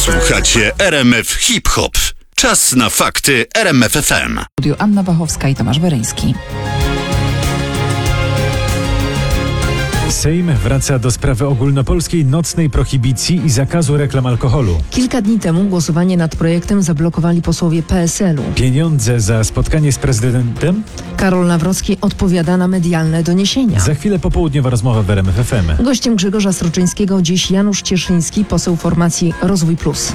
Słuchacie RMF Hip Hop. Czas na fakty RMF FM. Anna Bachowska i Tomasz Weryński. Sejm wraca do sprawy ogólnopolskiej nocnej prohibicji i zakazu reklam alkoholu. Kilka dni temu głosowanie nad projektem zablokowali posłowie PSL-u. Pieniądze za spotkanie z prezydentem? Karol Nawrocki odpowiada na medialne doniesienia. Za chwilę popołudniowa rozmowa w RMF FM. Gościem Grzegorza Sroczyńskiego dziś Janusz Cieszyński, poseł formacji Rozwój Plus.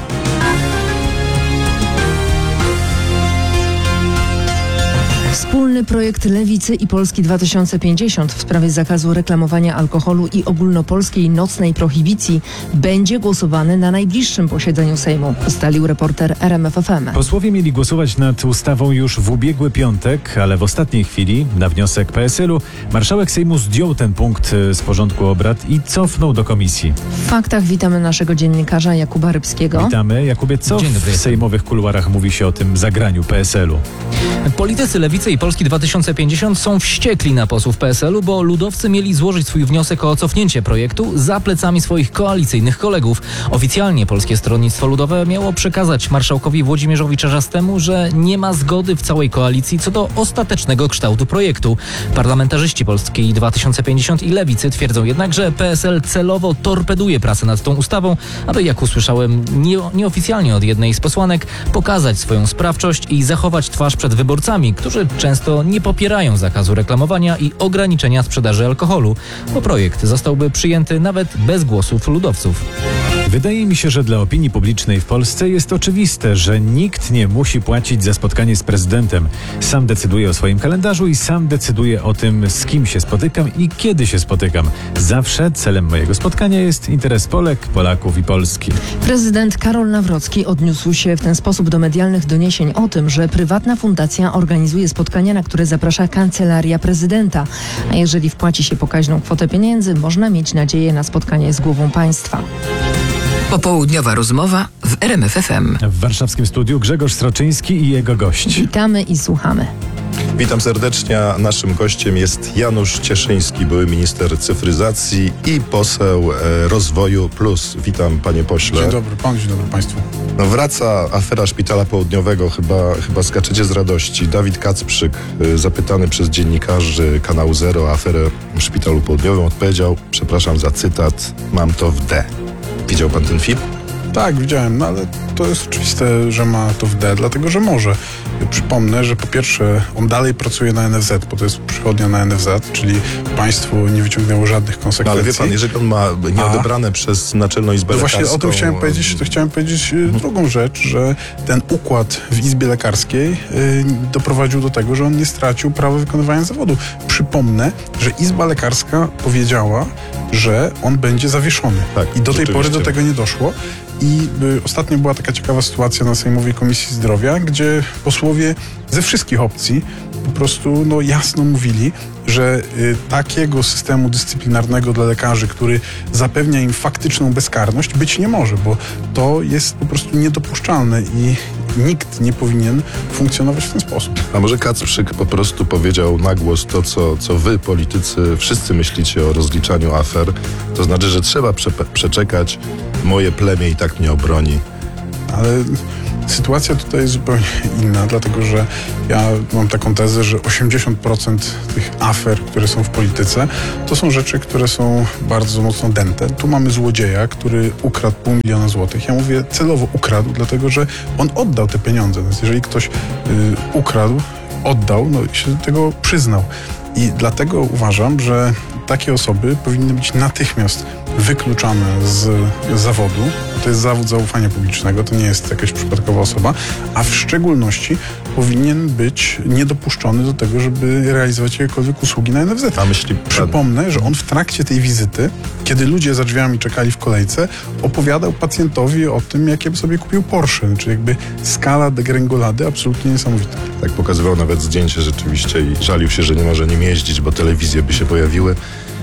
Wspólny projekt Lewicy i Polski 2050 w sprawie zakazu reklamowania alkoholu i ogólnopolskiej nocnej prohibicji będzie głosowany na najbliższym posiedzeniu Sejmu, ustalił reporter RMF FM. Posłowie mieli głosować nad ustawą już w ubiegły piątek, ale w ostatniej chwili, na wniosek PSL-u, marszałek Sejmu zdjął ten punkt z porządku obrad i cofnął do komisji. W faktach witamy naszego dziennikarza Jakuba Rybskiego. Witamy. Jakubie, co w sejmowych kuluarach mówi się o tym zagraniu PSL-u? Politycy Lewicy i Polski 2050 są wściekli na posłów PSL-u, bo ludowcy mieli złożyć swój wniosek o cofnięcie projektu za plecami swoich koalicyjnych kolegów. Oficjalnie Polskie Stronnictwo Ludowe miało przekazać marszałkowi Włodzimierzowi Czarzastemu, że nie ma zgody w całej koalicji co do ostatecznego kształtu projektu. Parlamentarzyści Polski 2050 i Lewicy twierdzą jednak, że PSL celowo torpeduje pracę nad tą ustawą, aby, jak usłyszałem nieoficjalnie od jednej z posłanek, pokazać swoją sprawczość i zachować twarz przed wyborcami, którzy często nie popierają zakazu reklamowania i ograniczenia sprzedaży alkoholu, bo projekt zostałby przyjęty nawet bez głosów ludowców. Wydaje mi się, że dla opinii publicznej w Polsce jest oczywiste, że nikt nie musi płacić za spotkanie z prezydentem. Sam decyduję o swoim kalendarzu i sam decyduję o tym, z kim się spotykam i kiedy się spotykam. Zawsze celem mojego spotkania jest interes Polek, Polaków i Polski. Prezydent Karol Nawrocki odniósł się w ten sposób do medialnych doniesień o tym, że prywatna fundacja organizuje spotkania, na które zaprasza Kancelaria Prezydenta. A jeżeli wpłaci się pokaźną kwotę pieniędzy, można mieć nadzieję na spotkanie z głową państwa. Popołudniowa rozmowa w RMF FM. W warszawskim studiu Grzegorz Sroczyński i jego gość. Witamy i słuchamy. Witam serdecznie. Naszym gościem jest Janusz Cieszyński, były minister cyfryzacji i poseł Rozwoju Plus. Witam, panie pośle. Dzień dobry panu, dzień dobry państwu. No, wraca afera Szpitala Południowego. Chyba skaczecie z radości. Dawid Kacprzyk, zapytany przez dziennikarzy Kanału Zero o aferę w Szpitalu Południowym, odpowiedział, przepraszam za cytat, mam to w D. Widział pan ten film? Tak, widziałem, no ale to jest oczywiste, że ma to w D, dlatego że może. Przypomnę, że po pierwsze on dalej pracuje na NFZ, bo to jest przychodnia na NFZ, czyli państwo nie wyciągnęło żadnych konsekwencji. No, ale wie pan, jeżeli on ma nieodebrane przez Naczelną Izbę Lekarską... Właśnie o tym chciałem powiedzieć drugą rzecz, że ten układ w Izbie Lekarskiej doprowadził do tego, że on nie stracił prawa wykonywania zawodu. Przypomnę, że Izba Lekarska powiedziała, że on będzie zawieszony. Tak, i do tej pory do rzeczywiście. tego nie doszło. I ostatnio była taka ciekawa sytuacja na Sejmowej Komisji Zdrowia, gdzie posłowie ze wszystkich opcji po prostu jasno mówili, że takiego systemu dyscyplinarnego dla lekarzy, który zapewnia im faktyczną bezkarność, być nie może, bo to jest po prostu niedopuszczalne i nikt nie powinien funkcjonować w ten sposób. A może Kacprzyk po prostu powiedział na głos to, co wy, politycy, wszyscy myślicie o rozliczaniu afer? To znaczy, że trzeba przeczekać, moje plemię i tak mnie obroni. Ale sytuacja tutaj jest zupełnie inna, dlatego że ja mam taką tezę, że 80% tych afer, które są w polityce, to są rzeczy, które są bardzo mocno dęte. Tu mamy złodzieja, który ukradł $500 000 złotych. Ja mówię celowo ukradł, dlatego że on oddał te pieniądze. Więc jeżeli ktoś ukradł, oddał, i się do tego przyznał. I dlatego uważam, że takie osoby powinny być natychmiast wykluczane z zawodu. To jest zawód zaufania publicznego, to nie jest jakaś przypadkowa osoba, a w szczególności powinien być niedopuszczony do tego, żeby realizować jakiekolwiek usługi na NFZ. A myśli Przypomnę, że on w trakcie tej wizyty, kiedy ludzie za drzwiami czekali w kolejce, opowiadał pacjentowi o tym, jakie sobie kupił Porsche. Czyli jakby skala degrengolady absolutnie niesamowita. Tak, pokazywał nawet zdjęcie rzeczywiście i żalił się, że nie może nim jeździć, bo telewizje by się pojawiły.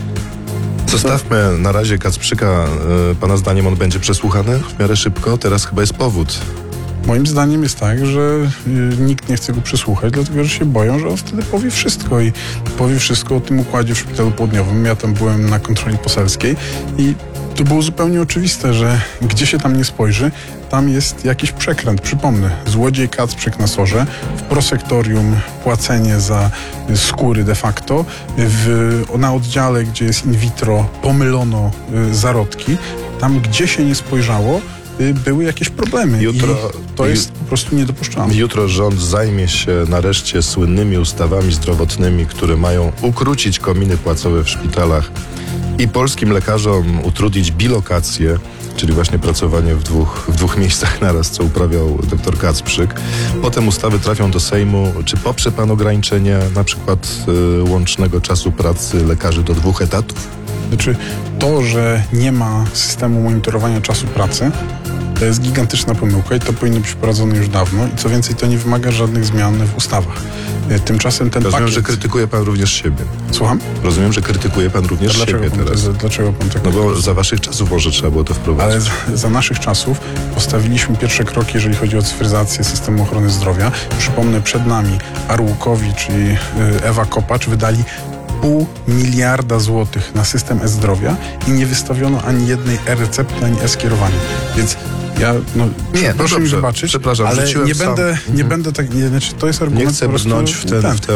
Zostawmy na razie Kacprzyka. Pana zdaniem on będzie przesłuchany w miarę szybko? Teraz chyba jest powód. Moim zdaniem jest tak, że nikt nie chce go przesłuchać, dlatego że się boją, że on wtedy powie wszystko i powie wszystko o tym układzie w Szpitalu Południowym. Ja tam byłem na kontroli poselskiej i To było zupełnie oczywiste, że gdzie się tam nie spojrzy, tam jest jakiś przekręt. Przypomnę, złodziej Kacprzyk na SOR-ze, w prosektorium płacenie za skóry de facto, na oddziale, gdzie jest in vitro, pomylono zarodki. Tam, gdzie się nie spojrzało, były jakieś problemy. Jutro- I to jest po prostu niedopuszczalne. Jutro rząd zajmie się nareszcie słynnymi ustawami zdrowotnymi, które mają ukrócić kominy płacowe w szpitalach i polskim lekarzom utrudnić bilokację, czyli właśnie pracowanie w dwóch miejscach naraz, co uprawiał dr Kacprzyk. Potem ustawy trafią do Sejmu. Czy poprze pan ograniczenie na przykład łącznego czasu pracy lekarzy do 2 etatów? Znaczy, to, że nie ma systemu monitorowania czasu pracy, to jest gigantyczna pomyłka i to powinno być wprowadzone już dawno. I co więcej, to nie wymaga żadnych zmian w ustawach. Tymczasem ten Rozumiem, pakiet... że krytykuje pan również siebie. Słucham? Rozumiem, że krytykuje pan również siebie teraz. Dlaczego pan tak... No bo za waszych czasów może trzeba było to wprowadzić. Ale za naszych czasów postawiliśmy pierwsze kroki, jeżeli chodzi o cyfryzację systemu ochrony zdrowia. Przypomnę, przed nami Arłukowicz i Ewa Kopacz wydali 0,5 miliarda złotych na system e-zdrowia i nie wystawiono ani jednej e-recepty, ani e-skierowania. Więc ja, proszę mi dobrze. wybaczyć, Przepraszam, ale wrzuciłem nie będę tak, znaczy to jest argument Nie chcę po prostu brnąć w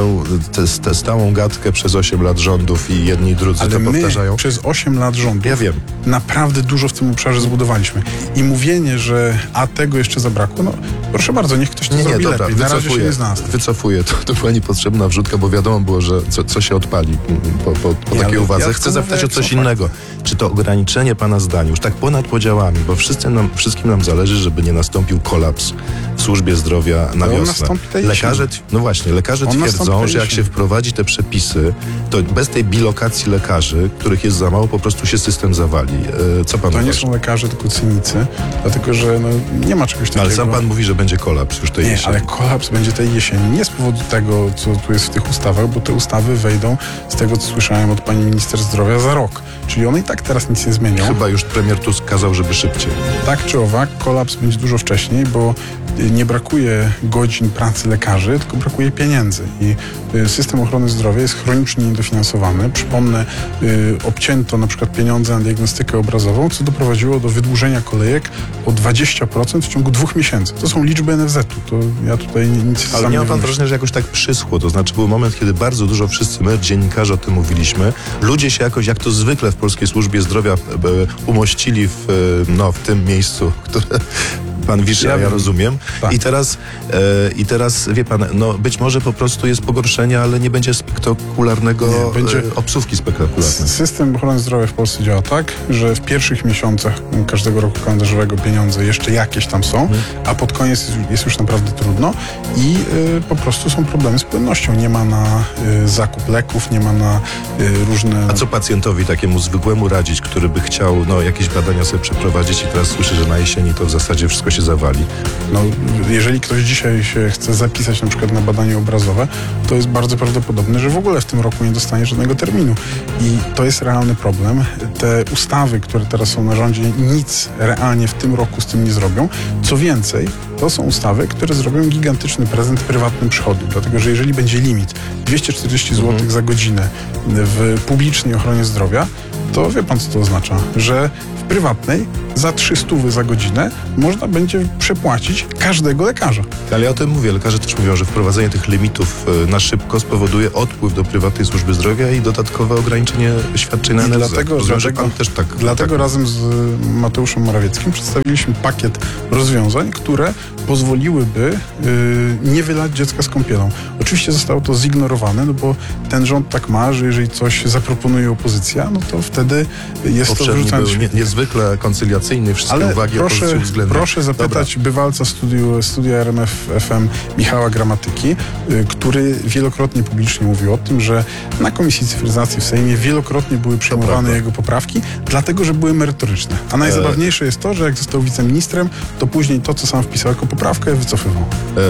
tę stałą gadkę przez 8 lat rządów i jedni i drudzy ale to my powtarzają. przez 8 lat rządów Ja wiem. naprawdę dużo w tym obszarze zbudowaliśmy. I mówienie, że tego jeszcze zabrakło, proszę bardzo, niech ktoś to zrobi dobra, lepiej. Na razie się nie znalazł. Wycofuję. To była niepotrzebna wrzutka, bo wiadomo było, że co się odpali po takiej uwadze. ja Chcę to zapytać mówię, o coś jak są innego. Czy to ograniczenie pana zdaniem, już tak ponad podziałami, bo wszystkim nam zależy, żeby nie nastąpił kolaps w służbie zdrowia na Ale on wiosnę. nastąpi tej Lekarze On twierdzą, nastąpi że jak tej się wprowadzi te przepisy, to bez tej bilokacji lekarzy, których jest za mało, po prostu się system zawali. Co pan To nie uważa? są lekarze, tylko cynicy, dlatego że nie ma czegoś takiego. Ale sam pan mówi, że będzie kolaps już tej Nie, jesieni. ale kolaps będzie tej jesieni. Nie z powodu tego, co tu jest w tych ustawach, bo te ustawy wejdą, z tego co słyszałem od pani minister zdrowia, za rok. Czyli one i tak teraz nic nie zmienią. Chyba już premier Tusk kazał, żeby szybciej. Tak czy owak, kolaps będzie dużo wcześniej, bo nie brakuje godzin pracy lekarzy, tylko brakuje pieniędzy. I system ochrony zdrowia jest chronicznie niedofinansowany. Przypomnę, obcięto na przykład pieniądze na diagnostykę obrazową, co doprowadziło do wydłużenia kolejek o 20% w ciągu 2 miesięcy. To są liczby NFZ-u. To ja tutaj nic Ale sam nie ma pan wymyślę. wrażenia, że jakoś tak przyschło? To znaczy był moment, kiedy bardzo dużo wszyscy my, dziennikarze, o tym mówiliśmy. Ludzie się jakoś, jak to zwykle w polskiej służbie zdrowia, umościli w tym miejscu, które pan Wiszy, ja rozumiem. Tak. I teraz, wie pan, być może po prostu jest pogorszenie, ale nie będzie spektakularnego, Nie, będzie- obsówki spektakularnej. System ochrony zdrowia w Polsce działa tak, że w pierwszych miesiącach każdego roku kalendarzowego pieniądze jeszcze jakieś tam są, a pod koniec jest już naprawdę trudno i po prostu są problemy z płynnością. Nie ma na zakup leków, nie ma na różne... A co pacjentowi takiemu zwykłemu radzić, który by chciał jakieś badania sobie przeprowadzić i teraz słyszy, że na jesieni to w zasadzie wszystko się zawali? Jeżeli ktoś dzisiaj się chce zapisać na przykład na badanie obrazowe, to jest bardzo prawdopodobne, że w ogóle w tym roku nie dostanie żadnego terminu. I to jest realny problem. Te ustawy, które teraz są na rządzie, nic realnie w tym roku z tym nie zrobią. Co więcej, to są ustawy, które zrobią gigantyczny prezent prywatnym przychodom. Dlatego, że jeżeli będzie limit 240 zł za godzinę w publicznej ochronie zdrowia, to wie pan, co to oznacza? Że w prywatnej za 300 za godzinę można będzie przepłacić każdego lekarza. Ale ja o tym mówię. Lekarze też mówią, że wprowadzenie tych limitów na szybko spowoduje odpływ do prywatnej służby zdrowia i dodatkowe ograniczenie świadczeń na NFZ. Rozumiem, że pan też tak... Dlatego razem z Mateuszem Morawieckim przedstawiliśmy pakiet rozwiązań, które pozwoliłyby nie wylać dziecka z kąpielą. Oczywiście zostało to zignorowane, bo ten rząd tak ma, że jeżeli coś zaproponuje opozycja, to wtedy jest to Poprzedni wrzucane... był niezwykle koncyliacyjny, wszystkie Ale uwagi opozycji uwzględnia. proszę zapytać bywalca studia RMF FM Michała Gramatyki, który wielokrotnie publicznie mówił o tym, że na Komisji Cyfryzacji w Sejmie wielokrotnie były przyjmowane prawda. jego poprawki, dlatego, że były merytoryczne. A najzabawniejsze jest to, że jak został wiceministrem, to później to, co sam wpisał jako poprawkę, wycofywał.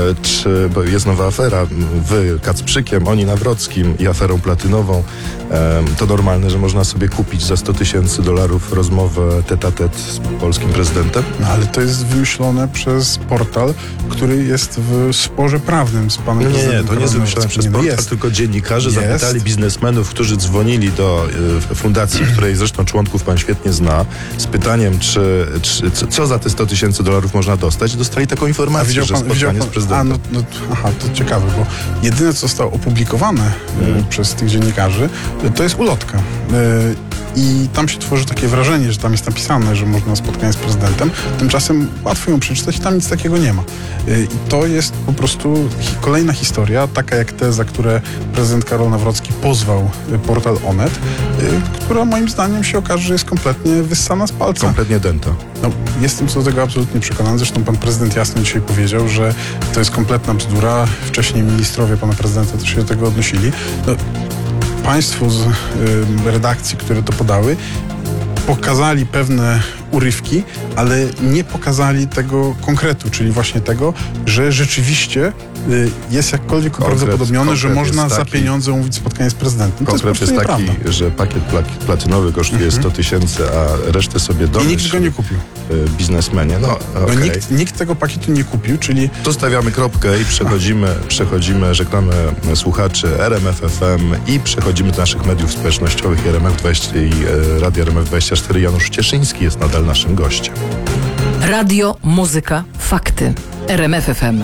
Bo jest nowa afera, wy Kacprzykiem, oni Nawrockim i aferą platynową. To normalne, że można sobie kupić za $100,000 rozmowę tete-a-tete z polskim prezydentem? No ale to jest wymyślone przez portal, który jest w sporze prawnym z panem prezydentem. Nie, to nie jest wymyślone przez portal, jest. tylko dziennikarze Jest. zapytali biznesmenów, którzy dzwonili do fundacji, której zresztą członków pan świetnie zna, z pytaniem, co za te $100,000 można dostać. Dostali taką informację, że spotkanie z prezydentem. To ciekawe, bo jedyne, co zostało opublikowane przez tych dziennikarzy, to jest ulotka. I tam się tworzy takie wrażenie, że tam jest napisane, że można spotkanie z prezydentem. Tymczasem łatwo ją przeczytać i tam nic takiego nie ma. I to jest po prostu kolejna historia, taka jak te, za które prezydent Karol Nawrocki pozwał portal Onet, która moim zdaniem się okaże, że jest kompletnie wyssana z palca. Kompletnie dęta. No, jestem co do tego absolutnie przekonany. Zresztą pan prezydent jasno dzisiaj powiedział, że to jest kompletna bzdura. Wcześniej ministrowie pana prezydenta też się do tego odnosili. No, państwo z redakcji, które to podały, pokazali pewne urywki, ale nie pokazali tego konkretu, czyli właśnie tego, że rzeczywiście jest jakkolwiek uprawdopodobnione, że można za pieniądze umówić spotkanie z prezydentem. Konkret jest taki, że pakiet platynowy kosztuje 100,000, a resztę sobie domyśl. I nikt go nie kupił. Biznesmenie. Okay. Nikt tego pakietu nie kupił, czyli... Tu stawiamy kropkę i przechodzimy żegnamy słuchaczy RMF FM i przechodzimy do naszych mediów społecznościowych i Radia RMF24. Janusz Cieszyński jest nadal naszym gościem. Radio, muzyka, fakty. RMF FM.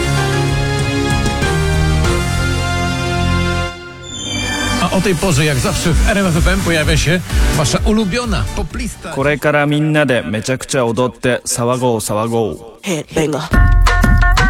A o tej porze, jak zawsze w RMF FM pojawia się wasza ulubiona poplista. これからみんなでめちゃくちゃ踊って騒ごう騒ごう。 Headbanger.